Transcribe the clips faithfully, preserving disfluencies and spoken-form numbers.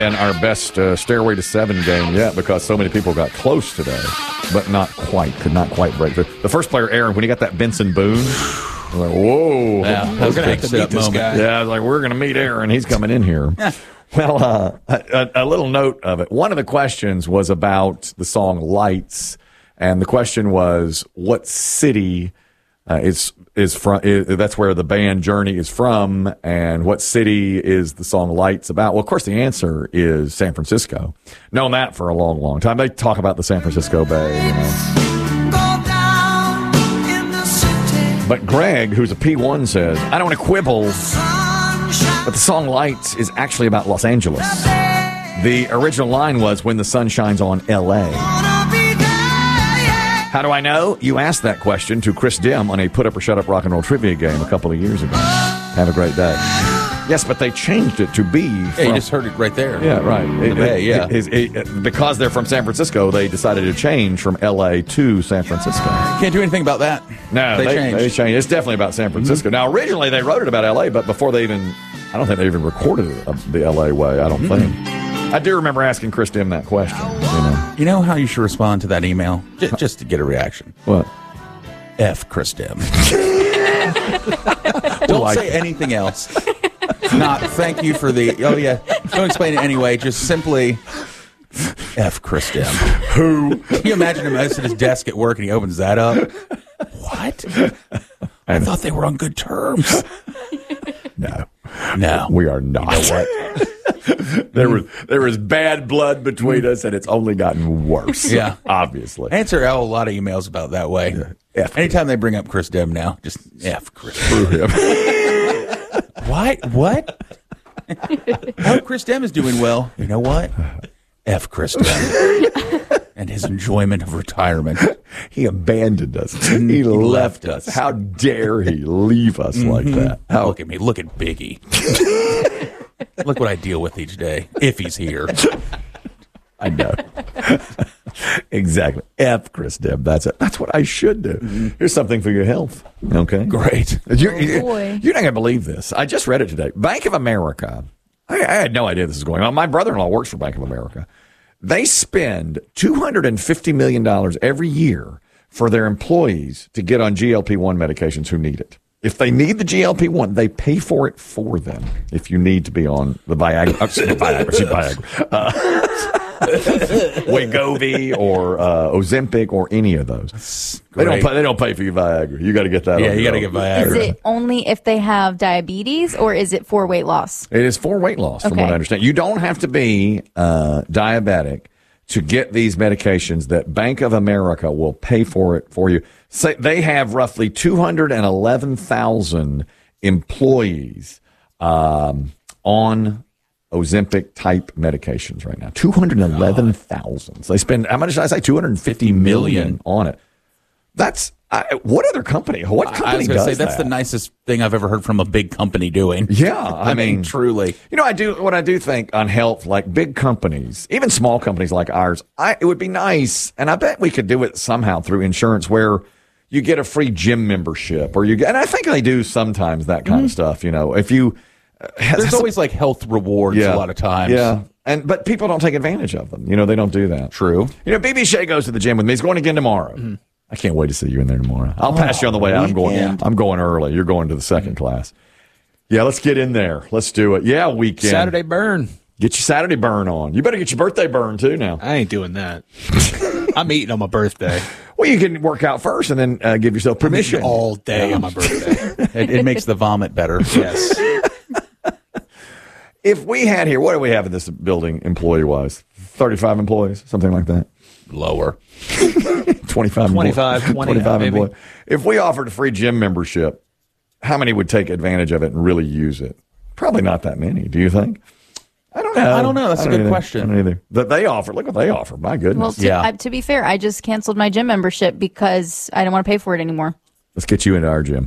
And our best uh, Stairway to Seven game yet because so many people got close today, but not quite, could not quite break through. The first player, Aaron, when he got that Benson Boone, I was like, whoa. Yeah, we're going to have to meet this moment. guy. Yeah, I was like, we're going to meet Aaron. He's coming in here. Well, uh, a, a little note of it. One of the questions was about the song Lights, and the question was, what city uh, is is from? Is, that's where the band Journey is from, and what city is the song Lights about? Well, of course, the answer is San Francisco. Known that for a long, long time. They talk about the San Francisco Bay, you know. But Greg, who's a P one, says, I don't want to quibble, but the song Lights is actually about Los Angeles. The original line was, when the sun shines on L A. How do I know? You asked that question to Chris Dim on a Put Up or Shut Up rock and roll trivia game a couple of years ago. Have a great day. Yes, but they changed it to be from, yeah, you just heard it right there. Yeah, right. The It- Bay, yeah. it- it- it- because they're from San Francisco, they decided to change from L A to San Francisco. Can't do anything about that. No, they, they, changed. they changed. It's definitely about San Francisco. Mm-hmm. Now, originally they wrote it about L A, but before they even, I don't think they even recorded it uh, the L A way. I don't mm-hmm. think. I do remember asking Chris Dim that question. You know, you know how you should respond to that email? Just, just to get a reaction. What? F Chris Dim. Don't like say anything else. Not thank you for the, oh yeah, don't explain it anyway. Just simply F Chris Dim. Who? Can you imagine him at his desk at work and he opens that up? What? I thought they were on good terms. No. No. We are not. You know what? there was there was bad blood between us, and it's only gotten worse. Yeah. Obviously. I answer a lot of emails about that way. Yeah. F Anytime they bring up Chris Dim now, just F Chris. Screw him. What? What? I hope Chris Dim is doing well. You know what? F Chris Dim. And his enjoyment of retirement. He abandoned us. He, he left, left us. us. How dare he leave us mm-hmm. like that? How- Look at me. Look at Biggie. Look what I deal with each day, if he's here. I know. Exactly. F Chris Dim. That's it. That's what I should do. Mm-hmm. Here's something for your health. Okay? Great. You're, oh, you're, boy. you're not going to believe this. I just read it today. Bank of America. I, I had no idea this was going on. My brother-in-law works for Bank of America. They spend two hundred fifty million dollars every year for their employees to get on G L P one medications who need it. If they need the G L P one, they pay for it for them. If you need to be on the Viagra, uh, Viagra, Viagra. Uh, Wegovy or uh, Ozempic or any of those. They don't pay, they don't pay for your Viagra. You got to get that. Yeah, on you got to get Viagra. Is it only if they have diabetes, or is it for weight loss? It is for weight loss, from Okay. what I understand. You don't have to be uh, diabetic to get these medications that Bank of America will pay for it for you. Say they have roughly two hundred eleven thousand employees um, on Ozempic type medications right now. two hundred eleven thousand. So they spend, how much did I say? two hundred fifty million on it. That's, I, what other company? What company I was going does to say, that's that? the nicest thing I've ever heard from a big company doing. Yeah, I, I mean, mean, truly. You know, I do what I do think on health, like big companies, even small companies like ours. I, it would be nice, and I bet we could do it somehow through insurance, where you get a free gym membership, or you get, and I think they do sometimes that kind Mm-hmm. of stuff. You know, if you uh, There's always like health rewards yeah, a lot of times. yeah, and but people don't take advantage of them. You know, they don't do that. True. You know, B B Shea goes to the gym with me. He's going again tomorrow. Mm-hmm. I can't wait to see you in there tomorrow. I'll pass you on the way out. I'm going. Weekend. I'm going early. You're going to the second class. Yeah, let's get in there. Let's do it. Yeah, weekend. Saturday burn. Get your Saturday burn on. You better get your birthday burn too now. I ain't doing that. I'm eating on my birthday. Well, you can work out first and then uh, give yourself permission. All day on my birthday. It, it makes the vomit better. Yes. If we had here, what do we have in this building employee-wise? thirty-five employees, something like that. Lower. twenty-five, twenty-five, employees. twenty, twenty-five maybe. employees. If we offered a free gym membership, how many would take advantage of it and really use it? Probably not that many. Do you think? I don't know. I don't know. That's I a don't good either. question. I don't either. That they offer. Look what they offer. My Well, goodness. to, Yeah. I, to be fair, I just canceled my gym membership because I didn't want to pay for it anymore. Let's get you into our gym.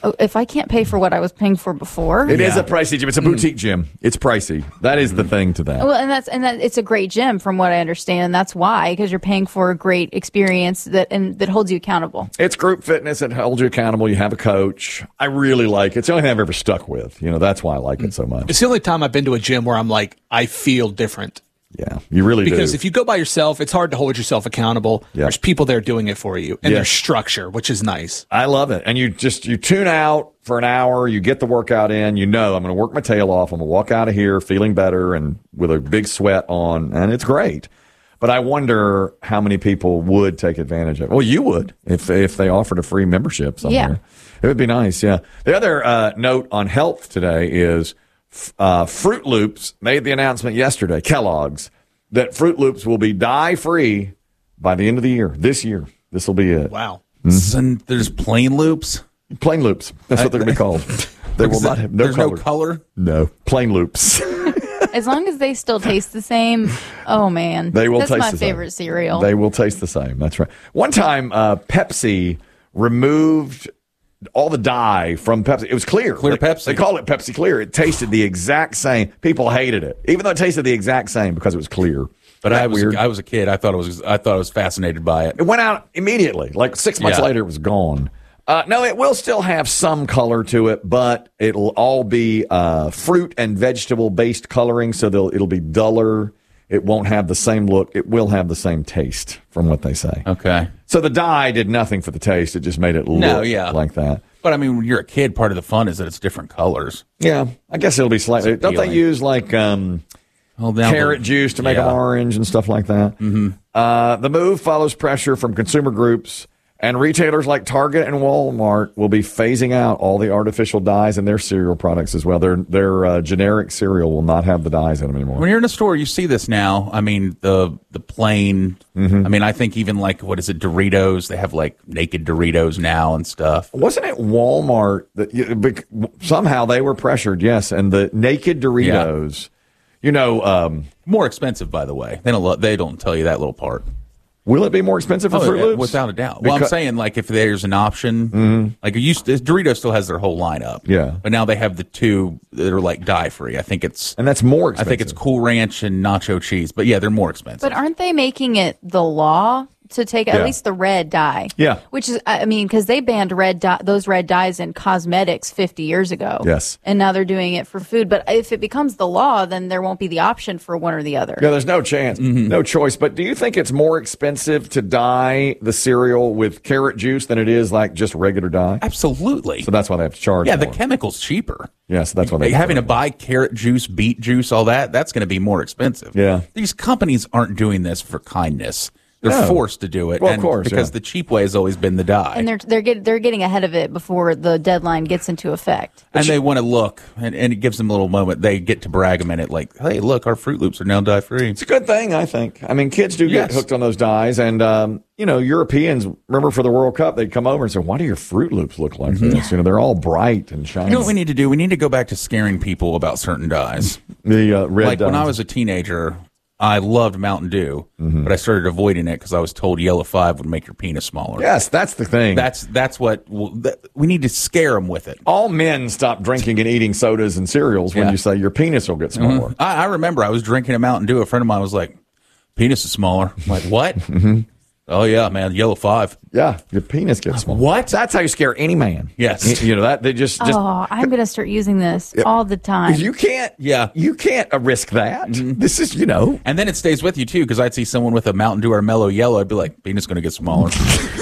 oh, if I can't pay for what I was paying for before. It Yeah. is a pricey gym. It's a boutique gym. It's pricey. That is the thing to that. Well, and that's and that it's a great gym from what I understand, and that's why, because you're paying for a great experience that and that holds you accountable. It's group fitness. It holds you accountable. You have a coach. I really like it. It's the only thing I've ever stuck with. You know, that's why I like it so much. It's the only time I've been to a gym where I'm like, I feel different. Yeah, you really Because do. if you go by yourself, it's hard to hold yourself accountable. Yeah. There's people there doing it for you, and Yeah. there's structure, which is nice. I love it. And you just, you tune out for an hour, you get the workout in, you know, I'm going to work my tail off. I'm going to walk out of here feeling better and with a big sweat on, and it's great. But I wonder how many people would take advantage of it. Well, you would if, if they offered a free membership somewhere. Yeah. It would be nice, yeah. The other uh, note on health today is uh, Fruit Loops made the announcement yesterday, Kellogg's, that Fruit Loops will be dye-free by the end of the year, this year. This will be it. Wow. And there's plain loops. Plain Loops. That's what they're going to be called. They will not have no There's color. no color. No, plain Loops. As long as they still taste the same, oh man, They will that's taste my the same. favorite cereal. They will taste the same. That's right. One time, uh, Pepsi removed all the dye from Pepsi. It was clear. Clear They- Pepsi. They called it Pepsi Clear. It tasted the exact same. People hated it, even though it tasted the exact same because it was clear. But Isn't I that was weird. I was a kid. I thought it was I thought I was fascinated by it. It went out immediately. Like six months Yeah. later, it was gone. Uh, no, it will still have some color to it, but it'll all be uh, fruit and vegetable based coloring, so they'll, it'll be duller. It won't have the same look. It will have the same taste, from what they say. Okay. So the dye did nothing for the taste. It just made it look No, yeah. like that. But I mean, when you're a kid, part of the fun is that it's different colors. Yeah, I guess it'll be slightly. Don't they appealing. use like um, Hold down carrot the- juice to make Yeah. them orange and stuff like that? Mm-hmm. Uh, the move follows pressure from consumer groups, and retailers like Target and Walmart will be phasing out all the artificial dyes in their cereal products as well. Their their uh, generic cereal will not have the dyes in them anymore. When you're in a store, you see this now. I mean, the the plain. Mm-hmm. I mean, I think even like what is it, Doritos? They have like naked Doritos now and stuff. Wasn't it Walmart that you- bec- somehow they were pressured? Yes, and the naked Doritos. You know, um, More expensive, by the way. They don't. lo- They don't tell you that little part. will it be more expensive for Oh, Fruit yeah, Loops? without a doubt. Well, I'm Because- saying like if there's an option, like it used to, Doritos still has their whole lineup. Yeah. but now they have the two that are like dye free. I think it's. and that's more I expensive. think it's Cool Ranch and Nacho Cheese. But yeah, they're more expensive. But aren't they making it the law to take Yeah. at least the red dye? Yeah. Which is, I mean, because they banned red dye, those red dyes in cosmetics fifty years ago. Yes. And now they're doing it for food. But if it becomes the law, then there won't be the option for one or the other. Yeah, there's no chance, Mm-hmm. no choice. But do you think it's more expensive to dye the cereal with carrot juice than it is like just regular dye? Absolutely. So that's why they have to charge Yeah, the more. chemical's cheaper. Yeah, so that's why they Like, having to charge buy carrot juice, beet juice, all that, that's going to be more expensive. Yeah. These companies aren't doing this for kindness. They're No. forced to do it. Well, of and course, because yeah. the cheap way has always been the dye. And they're they're get, they're getting ahead of it before the deadline gets into effect. And they want to look, and, and it gives them a little moment. They get to brag a minute, like, hey, look, our Fruit Loops are now dye free. It's a good thing, I think. I mean, kids do get Yes. hooked on those dyes. And, um, you know, Europeans, remember for the World Cup, they'd come over and say, why do your Fruit Loops look like this? You know, they're all bright and shiny. You know what we need to do? We need to go back to scaring people about certain dyes. the uh, red Like when dyes. I was a teenager, I loved Mountain Dew, Mm-hmm. but I started avoiding it because I was told Yellow Five would make your penis smaller. Yes, that's the thing. That's that's what well, that, we need to scare them with it. all men stop drinking and eating sodas and cereals when Yeah. you say your penis will get smaller. I, I remember I was drinking a Mountain Dew. A friend of mine was like, "Penis is smaller." I'm like, what? Mm-hmm. Oh yeah, man, Yellow Five. Yeah, your penis gets smaller. What? That's how you scare any man. Yes. You, you know that they just just Oh, I'm going to start using this all the time. you can't. Yeah. you can't uh, risk that. This is you know. And then it stays with you too, because I'd see someone with a Mountain Dew or Mellow Yellow, I'd be like, "Penis going to get smaller."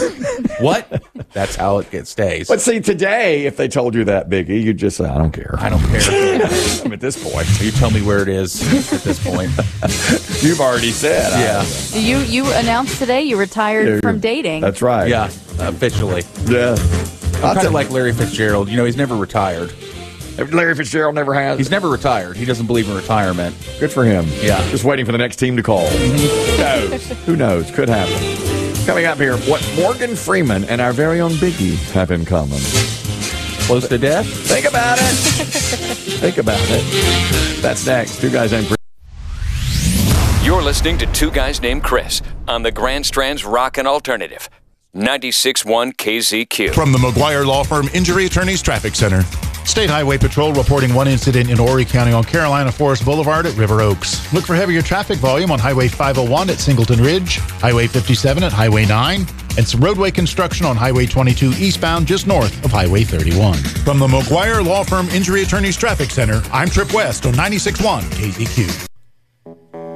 What? That's how it gets stays. But see, today, if they told you that, Biggie, you'd just say, "I don't care." I don't care. I'm at this point. You tell me where it is at this point. You've already said. I- Yeah. you you announced today you retired Yeah, from you're- dating. That's right. Yeah, officially. Yeah. I'm kind of like Larry Fitzgerald. You know, he's never retired. Larry Fitzgerald never has. He's never retired. He doesn't believe in retirement. Good for him. Yeah. Just waiting for the next team to call. Who knows? Who knows? Could happen. Coming up here, what Morgan Freeman and our very own Biggie have in common. Close to death? Think about it. Think about it. That's next. Two guys named Chris. You're listening to Two Guys Named Chris on the Grand Strand's Rockin' Alternative. ninety-six point one K Z Q. From the McGuire Law Firm Injury Attorneys Traffic Center. State Highway Patrol reporting one incident in Horry County on Carolina Forest Boulevard at River Oaks. Look for heavier traffic volume on Highway five oh one at Singleton Ridge, Highway fifty-seven at Highway nine, and some roadway construction on Highway twenty-two eastbound just north of Highway thirty-one. From the McGuire Law Firm Injury Attorneys Traffic Center, I'm Trip West on ninety-six point one K Z Q.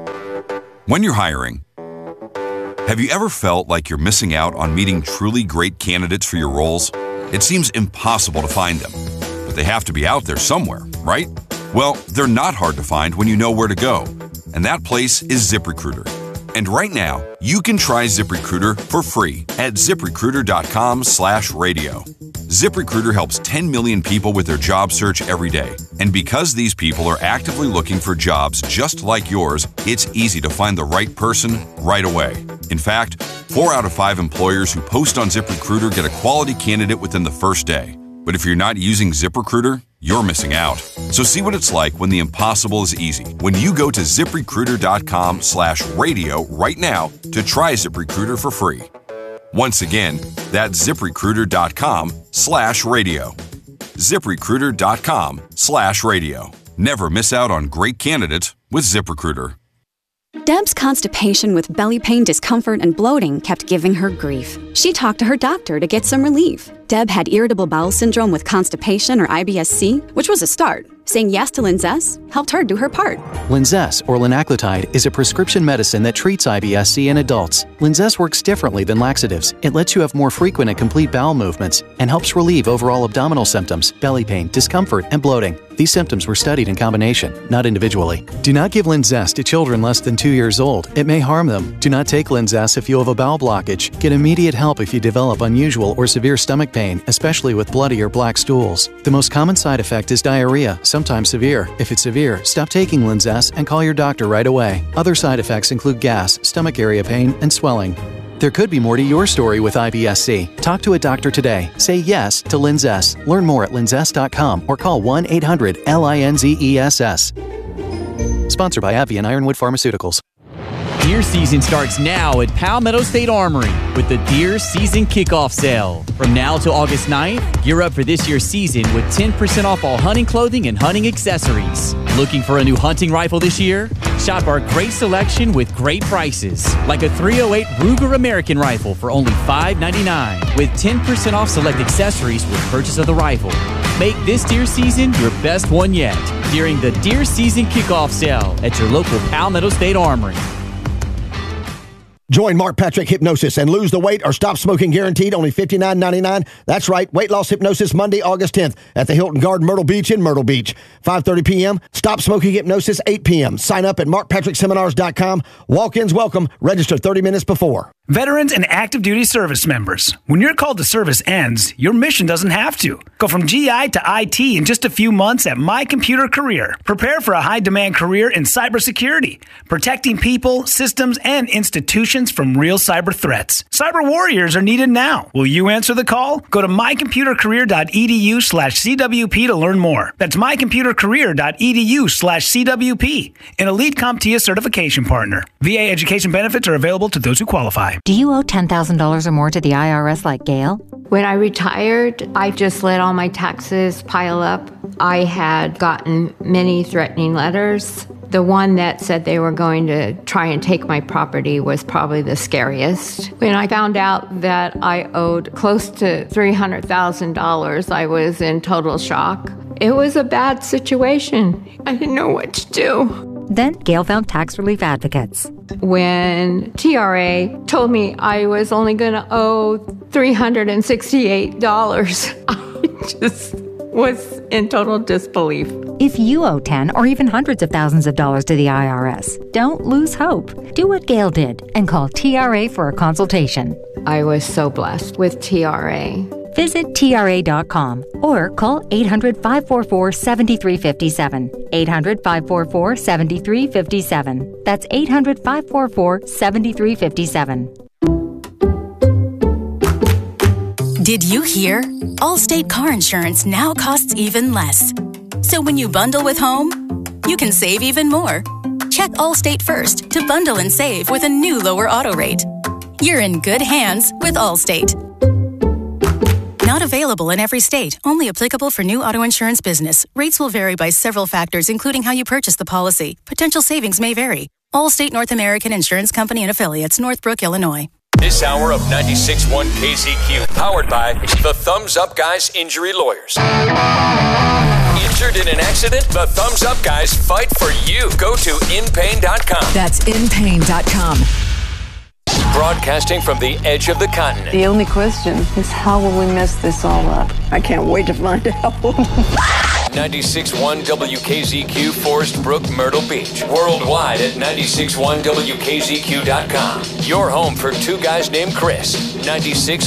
When you're hiring, have you ever felt like you're missing out on meeting truly great candidates for your roles? It seems impossible to find them, but they have to be out there somewhere, right? Well, they're not hard to find when you know where to go, and that place is ZipRecruiter. And right now, you can try ZipRecruiter for free at ZipRecruiter.com slash radio. ZipRecruiter helps ten million people with their job search every day. And because these people are actively looking for jobs just like yours, it's easy to find the right person right away. In fact, four out of five employers who post on ZipRecruiter get a quality candidate within the first day. But if you're not using ZipRecruiter, you're missing out. So see what it's like when the impossible is easy. When you go to ZipRecruiter.com slash radio right now to try ZipRecruiter for free. Once again, that's ZipRecruiter.com slash radio. ZipRecruiter.com slash radio. Never miss out on great candidates with ZipRecruiter. Deb's constipation with belly pain, discomfort, and bloating kept giving her grief. She talked to her doctor to get some relief. Deb had irritable bowel syndrome with constipation or I B S C, which was a start. Saying yes to Linzess helped her do her part. Linzess, or linaclotide, is a prescription medicine that treats I B S C in adults. Linzess works differently than laxatives. It lets you have more frequent and complete bowel movements and helps relieve overall abdominal symptoms, belly pain, discomfort, and bloating. These symptoms were studied in combination, not individually. Do not give Linzess to children less than two years old. It may harm them. Do not take Linzess if you have a bowel blockage. Get immediate help if you develop unusual or severe stomach pain, especially with bloody or black stools. The most common side effect is diarrhea, sometimes severe. If it's severe, stop taking Linzess and call your doctor right away. Other side effects include gas, stomach area pain, and swelling. There could be more to your story with I B S C. Talk to a doctor today. Say yes to Linzess. Learn more at linzess dot com or call one eight hundred L I N Z E S S. Sponsored by AbbVie and Ironwood Pharmaceuticals. Deer season starts now at Palmetto State Armory with the Deer Season Kickoff Sale. From now to August ninth, gear up for this year's season with ten percent off all hunting clothing and hunting accessories. Looking for a new hunting rifle this year? Shop our great selection with great prices, like a three oh eight Ruger American rifle for only five ninety-nine, with ten percent off select accessories with purchase of the rifle. Make this deer season your best one yet during the Deer Season Kickoff Sale at your local Palmetto State Armory. Join Mark Patrick Hypnosis and lose the weight or stop smoking guaranteed, only fifty-nine ninety-nine. That's right, Weight Loss Hypnosis Monday, August tenth at the Hilton Garden Myrtle Beach in Myrtle Beach. five thirty p.m. Stop smoking hypnosis, eight p.m. Sign up at mark patrick seminars dot com. Walk-ins welcome. Register thirty minutes before. Veterans and active duty service members, when your call to service ends, your mission doesn't have to. Go from G I to I T in just a few months at My Computer Career. Prepare for a high-demand career in cybersecurity, protecting people, systems, and institutions from real cyber threats. Cyber warriors are needed now. Will you answer the call? Go to my computer career dot e d u slash c w p to learn more. That's my computer career dot e d u slash c w p, an Elite CompTIA certification partner. V A education benefits are available to those who qualify. Do you owe ten thousand dollars or more to the I R S like Gail? When I retired, I just let all my taxes pile up. I had gotten many threatening letters. The one that said they were going to try and take my property was probably the scariest. When I found out that I owed close to three hundred thousand dollars, I was in total shock. It was a bad situation. I didn't know what to do. Then Gail found Tax Relief Advocates. When T R A told me I was only going to owe three hundred sixty-eight dollars, I just was in total disbelief. If you owe ten or even hundreds of thousands of dollars to the I R S, don't lose hope. Do what Gail did and call T R A for a consultation. I was so blessed with T R A. Visit T R A dot com or call eight hundred, five four four, seven three five seven. eight hundred, five four four, seven three five seven. That's eight hundred, five four four, seven three five seven. Did you hear? Allstate car insurance now costs even less. So when you bundle with home, you can save even more. Check Allstate first to bundle and save with a new lower auto rate. You're in good hands with Allstate. Not available in every state. Only applicable for new auto insurance business. Rates will vary by several factors, including how you purchase the policy. Potential savings may vary. Allstate North American Insurance Company and Affiliates, Northbrook, Illinois. This hour of ninety-six point one K Z Q, powered by the Thumbs Up Guys Injury Lawyers. Injured in an accident? The Thumbs Up Guys fight for you. Go to in pain dot com. That's in pain dot com. Broadcasting from the edge of the continent. The only question is, how will we mess this all up? I can't wait to find out. ninety-six point one W K Z Q, Forest Brook, Myrtle Beach. Worldwide at ninety-six point one W K Z Q dot com. Your home for two guys named Chris. ninety-six